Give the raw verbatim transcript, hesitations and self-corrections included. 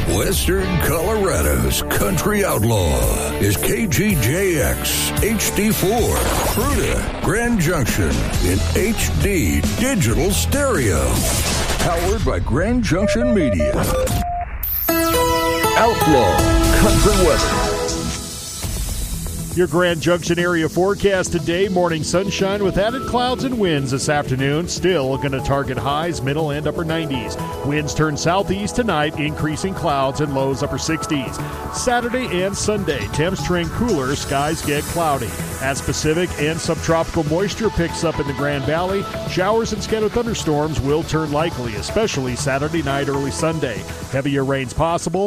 Western Colorado's country outlaw is K G J X H D four, Fruita, Grand Junction in H D digital stereo. Powered by Grand Junction Media. Outlaw Country Weather. Your Grand Junction area forecast today, morning sunshine with added clouds and winds this afternoon. Still going to target highs, middle and upper nineties. Winds turn southeast tonight, increasing clouds and lows upper sixties. Saturday and Sunday, temps trend cooler, skies get cloudy. As Pacific and subtropical moisture picks up in the Grand Valley, showers and scattered thunderstorms will turn likely, especially Saturday night, early Sunday. Heavier rains possible.